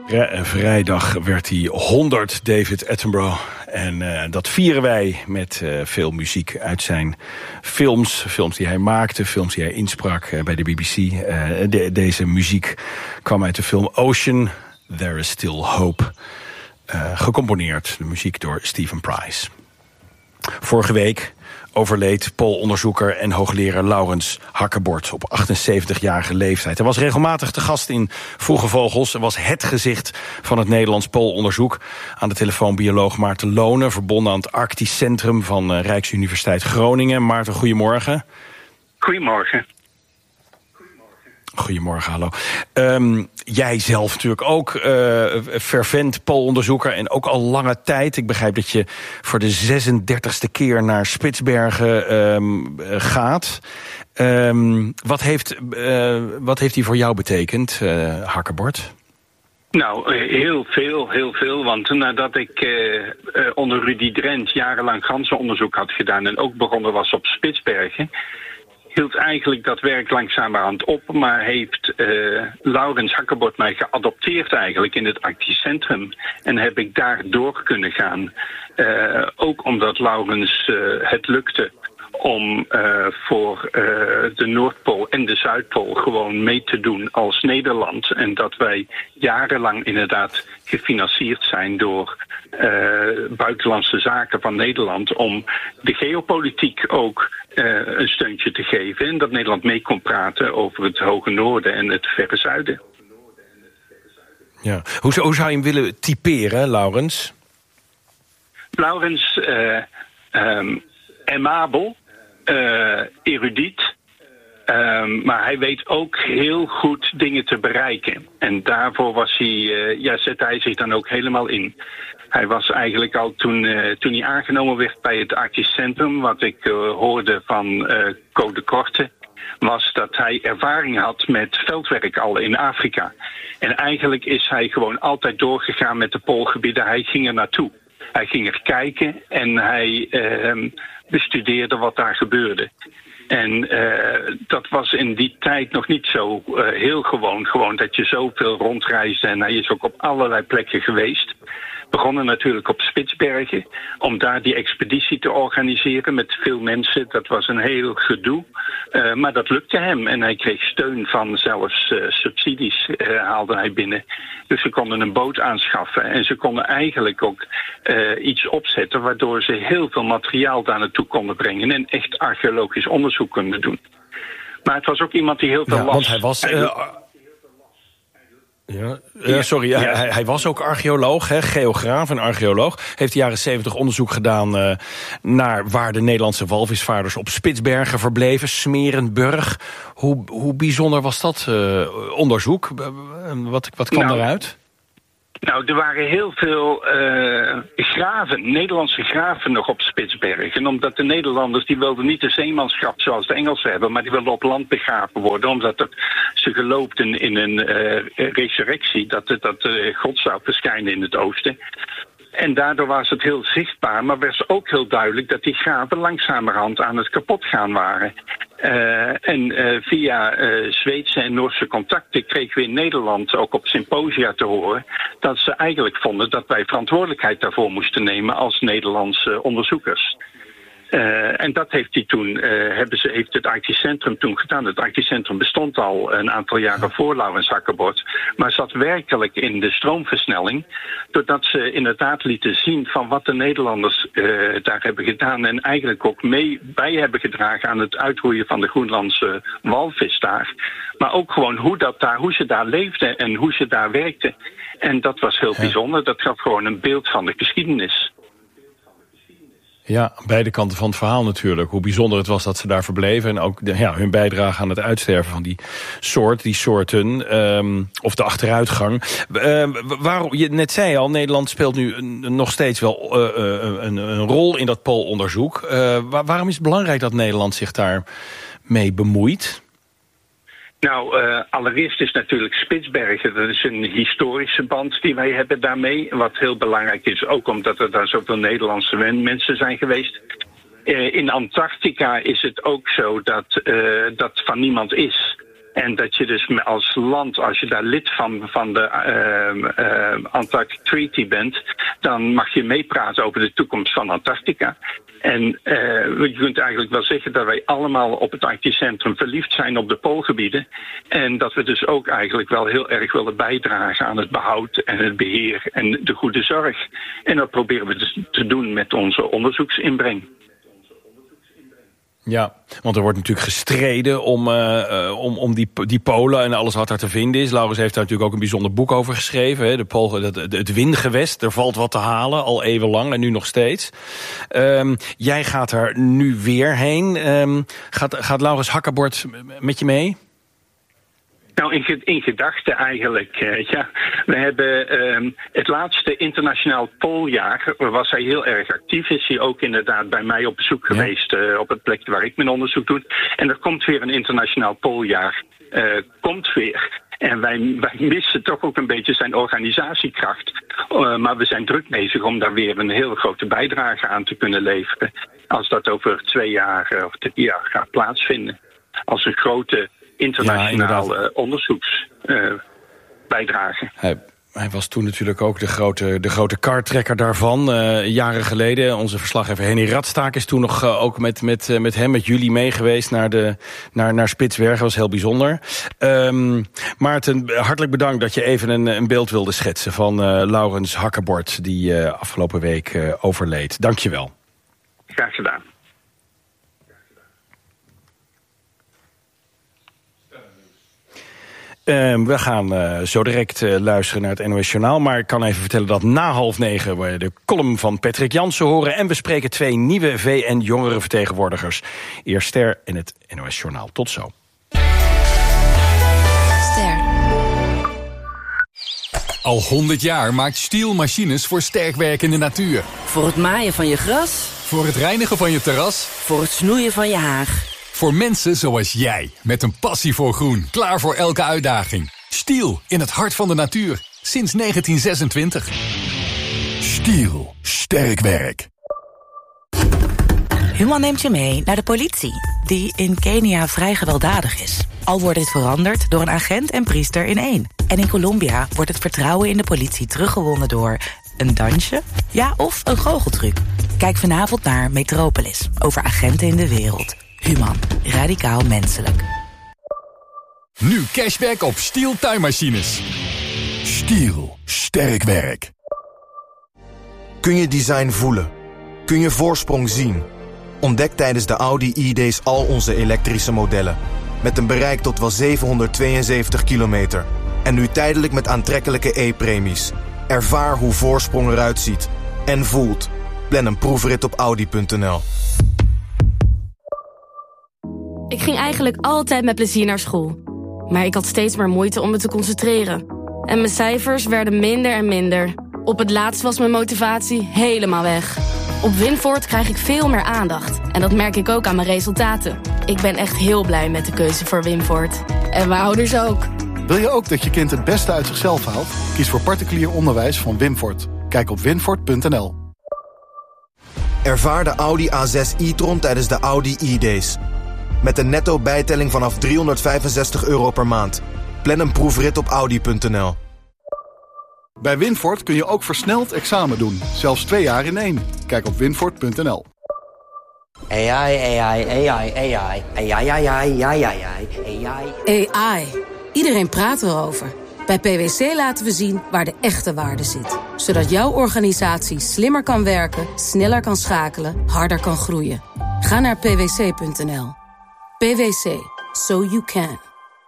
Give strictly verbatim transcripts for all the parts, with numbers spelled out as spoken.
Vrijdag werd hij honderd, David Attenborough. En uh, dat vieren wij met uh, veel muziek uit zijn films. Films die hij maakte, films die hij insprak uh, bij de B B C. Uh, de, deze muziek kwam uit de film Ocean, There is Still Hope. Uh, gecomponeerd, de muziek door Stephen Price. Vorige week overleed Pools-onderzoeker en hoogleraar Laurens Hakkebord op achtenzeventigjarige leeftijd. Hij was regelmatig te gast in Vroege Vogels en was het gezicht van het Nederlands Poolonderzoek. Aan de telefoon bioloog Maarten Lonen, verbonden aan het Arctisch Centrum van uh, Rijksuniversiteit Groningen. Maarten, goedemorgen. Goedemorgen. Goedemorgen, hallo. Um, jij zelf natuurlijk ook uh, fervent Poolonderzoeker en ook al lange tijd. Ik begrijp dat je voor de zesendertigste keer naar Spitsbergen um, gaat. Um, wat, heeft, uh, wat heeft die voor jou betekend, uh, Hakkebord? Nou, heel veel, heel veel. Want nadat ik uh, uh, onder Rudy Drent jarenlang ganzenonderzoek had gedaan en ook begonnen was op Spitsbergen, hield eigenlijk dat werk langzamerhand op, maar heeft uh, Laurens Hakkebord mij geadopteerd eigenlijk in het Arctisch Centrum. En heb ik daar door kunnen gaan. Uh, ook omdat Laurens uh, het lukte om uh, voor uh, de Noordpool en de Zuidpool gewoon mee te doen als Nederland. En dat wij jarenlang inderdaad gefinancierd zijn door uh, buitenlandse zaken van Nederland om de geopolitiek ook uh, een steuntje te geven. En dat Nederland mee kon praten over het Hoge Noorden en het Verre Zuiden. Ja. Hoe, hoe zou je hem willen typeren, Laurens? Laurens, uh, um, aimabel. Uh, erudiet, um, maar hij weet ook heel goed dingen te bereiken. En daarvoor was hij, uh, ja, zette hij zich dan ook helemaal in. Hij was eigenlijk al toen, uh, toen hij aangenomen werd bij het Arctisch Centrum, wat ik uh, hoorde van uh, Co de Korte, was dat hij ervaring had met veldwerk al in Afrika. En eigenlijk is hij gewoon altijd doorgegaan met de Poolgebieden. Hij ging er naartoe. Hij ging er kijken en hij uh, bestudeerde wat daar gebeurde. En uh, dat was in die tijd nog niet zo uh, heel gewoon. Gewoon dat je zoveel rondreisde en hij is ook op allerlei plekken geweest. Begonnen natuurlijk op Spitsbergen om daar die expeditie te organiseren met veel mensen. Dat was een heel gedoe, uh, maar dat lukte hem. En hij kreeg steun van zelfs uh, subsidies uh, haalde hij binnen. Dus ze konden een boot aanschaffen en ze konden eigenlijk ook uh, iets opzetten waardoor ze heel veel materiaal daar naartoe konden brengen en echt archeologisch onderzoek konden doen. Maar het was ook iemand die heel veel ja, las. Want hij was... Uh... Ja, ja, sorry, ja. Hij, hij was ook archeoloog, hè, geograaf en archeoloog. Heeft de jaren zeventig onderzoek gedaan uh, naar waar de Nederlandse walvisvaarders op Spitsbergen verbleven, Smerenburg. Hoe, hoe bijzonder was dat uh, onderzoek? Wat, wat kwam nou, eruit? Nou, er waren heel veel uh, graven, Nederlandse graven nog op Spitsbergen. Omdat de Nederlanders, die wilden niet de zeemanschap zoals de Engelsen hebben, maar die wilden op land begraven worden. Omdat het, ze geloofden in een uh, resurrectie, dat, dat uh, God zou verschijnen in het oosten. En daardoor was het heel zichtbaar, maar was ook heel duidelijk dat die graven langzamerhand aan het kapotgaan waren. Uh, en uh, via uh, Zweedse en Noorse contacten kregen we in Nederland ook op symposia te horen dat ze eigenlijk vonden dat wij verantwoordelijkheid daarvoor moesten nemen als Nederlandse onderzoekers. Uh, en dat heeft hij toen, uh, hebben ze, heeft het Arctisch Centrum toen gedaan. Het Arctisch Centrum bestond al een aantal jaren voor Laurens Hakkebord, maar zat werkelijk in de stroomversnelling, doordat ze inderdaad lieten zien van wat de Nederlanders uh, daar hebben gedaan en eigenlijk ook mee bij hebben gedragen aan het uitroeien van de Groenlandse walvis daar. Maar ook gewoon hoe, dat daar, hoe ze daar leefden en hoe ze daar werkten. En dat was heel bijzonder. Dat gaf gewoon een beeld van de geschiedenis. Ja, beide kanten van het verhaal natuurlijk. Hoe bijzonder het was dat ze daar verbleven en ook de, ja, hun bijdrage aan het uitsterven van die soort, die soorten, um, of de achteruitgang. Uh, waarom, je net zei al, Nederland speelt nu een, nog steeds wel uh, een, een rol in dat Poolonderzoek. Uh, waar, waarom is het belangrijk dat Nederland zich daar mee bemoeit? Nou, uh, allereerst is natuurlijk Spitsbergen, dat is een historische band die wij hebben daarmee. Wat heel belangrijk is, ook omdat er daar zoveel Nederlandse mensen zijn geweest. Uh, in Antarctica is het ook zo dat uh, dat van niemand is. En dat je dus als land, als je daar lid van, van de uh, uh, Antarctic Treaty bent, dan mag je meepraten over de toekomst van Antarctica. En uh, je kunt eigenlijk wel zeggen dat wij allemaal op het Arctisch Centrum verliefd zijn op de poolgebieden. En dat we dus ook eigenlijk wel heel erg willen bijdragen aan het behoud en het beheer en de goede zorg. En dat proberen we dus te doen met onze onderzoeksinbreng. Ja, want er wordt natuurlijk gestreden om, uh, om, om die, die polen en alles wat daar te vinden is. Laurens heeft daar natuurlijk ook een bijzonder boek over geschreven. Hè? De pool, het, het windgewest, er valt wat te halen, al eeuwenlang en nu nog steeds. Um, jij gaat er nu weer heen. Um, gaat, gaat Laurens Hakkebord met je mee? Nou, in, in gedachten eigenlijk, uh, ja. We hebben uh, het laatste internationaal pooljaar, was hij heel erg actief. Is hij ook inderdaad bij mij op bezoek ja. geweest uh, op het plek waar ik mijn onderzoek doe. En er komt weer een internationaal pooljaar. Uh, komt weer. En wij, wij missen toch ook een beetje zijn organisatiekracht. Uh, maar we zijn druk bezig om daar weer een heel grote bijdrage aan te kunnen leveren. Als dat over twee jaar uh, of drie jaar gaat plaatsvinden. Als een grote internationaal ja, onderzoeksbijdrage. Uh, hij, hij was toen natuurlijk ook de grote, de grote kartrekker daarvan. Uh, jaren geleden. Onze verslaggever Henny Radstaak is toen nog uh, ook met, met, uh, met hem, met jullie mee geweest naar, de, naar, naar Spitsbergen. Dat was heel bijzonder. Um, Maarten, hartelijk bedankt dat je even een, een beeld wilde schetsen van uh, Laurens Hakkebord, die uh, afgelopen week uh, overleed. Dank je wel. Graag gedaan. Uh, we gaan uh, zo direct uh, luisteren naar het N O S Journaal. Maar ik kan even vertellen dat na half negen we de column van Patrick Jansen horen. En we spreken twee nieuwe V N-jongerenvertegenwoordigers. Eerst Ster en het N O S Journaal. Tot zo. Ster. Al honderd jaar maakt Stihl machines voor sterkwerkende natuur. Voor het maaien van je gras. Voor het reinigen van je terras. Voor het snoeien van je haag. Voor mensen zoals jij, met een passie voor groen, klaar voor elke uitdaging. Stihl, in het hart van de natuur, sinds negentien zesentwintig. Stihl, sterk werk. Human neemt je mee naar de politie, die in Kenia vrij gewelddadig is. Al wordt dit veranderd door een agent en priester in één. En in Colombia wordt het vertrouwen in de politie teruggewonnen door een dansje, ja, of een goocheltruc. Kijk vanavond naar Metropolis, over agenten in de wereld. Human, radicaal menselijk. Nu cashback op Stihl tuinmachines. Stihl, sterk werk. Kun je design voelen? Kun je voorsprong zien? Ontdek tijdens de Audi e-days al onze elektrische modellen. Met een bereik tot wel zevenhonderdtweeënzeventig kilometer. En nu tijdelijk met aantrekkelijke e-premies. Ervaar hoe voorsprong eruit ziet. En voelt. Plan een proefrit op audi punt n l. Ik ging eigenlijk altijd met plezier naar school. Maar ik had steeds meer moeite om me te concentreren. En mijn cijfers werden minder en minder. Op het laatst was mijn motivatie helemaal weg. Op Winvoort krijg ik veel meer aandacht. En dat merk ik ook aan mijn resultaten. Ik ben echt heel blij met de keuze voor Winvoort. En mijn ouders ook. Wil je ook dat je kind het beste uit zichzelf haalt? Kies voor particulier onderwijs van Winvoort. Kijk op winvoort punt n l. Ervaar de Audi A zes e-tron tijdens de Audi e-days. Met een netto bijtelling vanaf driehonderdvijfenzestig euro per maand. Plan een proefrit op audi punt n l. Bij Winvoort kun je ook versneld examen doen. Zelfs twee jaar in één. Kijk op winvoort punt n l. A I, A I, A I, A I, A I, A I, A I, A I, A I. A I. Iedereen praat erover. Bij P W C laten we zien waar de echte waarde zit. Zodat jouw organisatie slimmer kan werken, sneller kan schakelen, harder kan groeien. Ga naar p w c punt n l. P W C. So you can.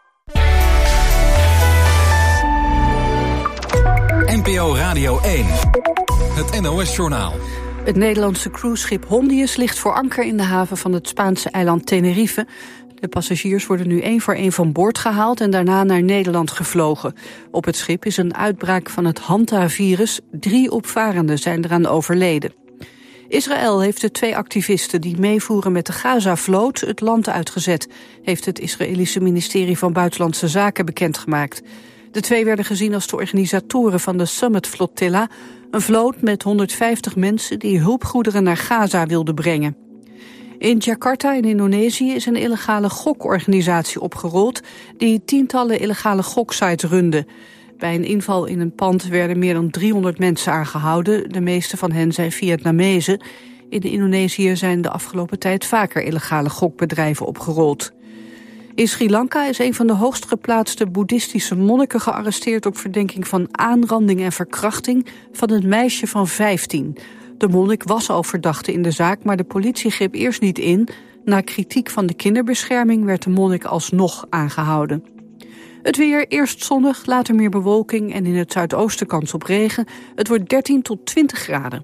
N P O Radio één. Het N O S Journaal. Het Nederlandse cruiseschip Hondius ligt voor anker in de haven van het Spaanse eiland Tenerife. De passagiers worden nu één voor één van boord gehaald en daarna naar Nederland gevlogen. Op het schip is een uitbraak van het Hanta-virus. Drie opvarenden zijn eraan overleden. Israël heeft de twee activisten die meevoeren met de Gaza-vloot het land uitgezet, heeft het Israëlische ministerie van Buitenlandse Zaken bekendgemaakt. De twee werden gezien als de organisatoren van de Summit Flotilla, een vloot met honderdvijftig mensen die hulpgoederen naar Gaza wilden brengen. In Jakarta in Indonesië is een illegale gokorganisatie opgerold die tientallen illegale goksites runde. Bij een inval in een pand werden meer dan driehonderd mensen aangehouden. De meeste van hen zijn Vietnamezen. In Indonesië zijn de afgelopen tijd vaker illegale gokbedrijven opgerold. In Sri Lanka is een van de hoogst geplaatste boeddhistische monniken gearresteerd op verdenking van aanranding en verkrachting van een meisje van vijftien. De monnik was al verdachte in de zaak, maar de politie greep eerst niet in. Na kritiek van de kinderbescherming werd de monnik alsnog aangehouden. Het weer, eerst zonnig, later meer bewolking en in het zuidoosten kans op regen. Het wordt dertien tot twintig graden.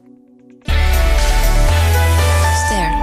Ster.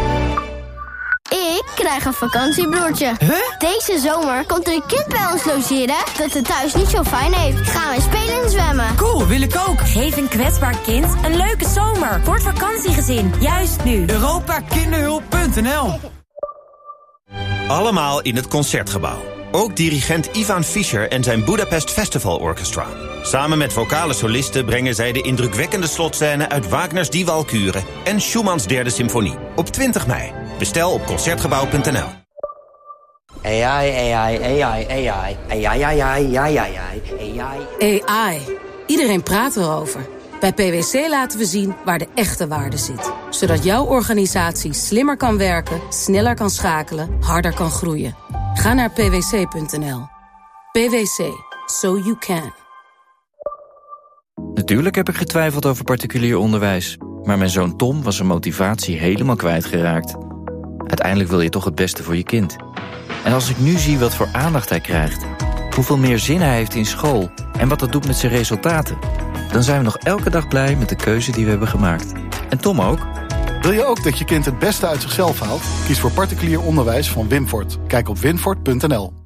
Ik krijg een vakantiebroertje. Huh? Deze zomer komt er een kind bij ons logeren dat het thuis niet zo fijn heeft. Gaan we spelen en zwemmen. Cool, wil ik ook. Geef een kwetsbaar kind een leuke zomer voor het vakantiegezin. Juist nu. Europa Kinderhulp punt n l. Allemaal in het Concertgebouw. Ook dirigent Ivan Fischer en zijn Budapest Festival Orchestra. Samen met vocale solisten brengen zij de indrukwekkende slotscène uit Wagners Die Walküre en Schumanns derde symfonie. Op twintig mei. Bestel op concertgebouw punt n l. A I, A I, A I, A I, A I, A I, A I, A I, A I. A I. Iedereen praat erover. Bij P W C laten we zien waar de echte waarde zit. Zodat jouw organisatie slimmer kan werken, sneller kan schakelen, harder kan groeien. Ga naar p w c punt n l. P W C. So you can. Natuurlijk heb ik getwijfeld over particulier onderwijs. Maar mijn zoon Tom was zijn motivatie helemaal kwijtgeraakt. Uiteindelijk wil je toch het beste voor je kind. En als ik nu zie wat voor aandacht hij krijgt, hoeveel meer zin hij heeft in school en wat dat doet met zijn resultaten, dan zijn we nog elke dag blij met de keuze die we hebben gemaakt. En Tom ook. Wil je ook dat je kind het beste uit zichzelf haalt? Kies voor particulier onderwijs van Winfort. Kijk op winfort punt n l.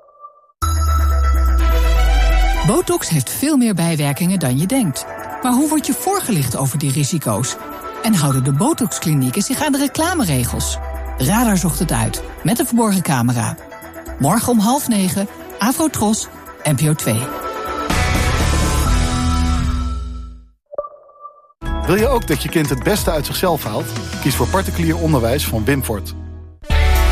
Botox heeft veel meer bijwerkingen dan je denkt. Maar hoe word je voorgelicht over die risico's? En houden de Botox-klinieken zich aan de reclameregels? Radar zocht het uit, met een verborgen camera. Morgen om half negen, Afrotros, N P O twee. Wil je ook dat je kind het beste uit zichzelf haalt? Kies voor particulier onderwijs van Winfort.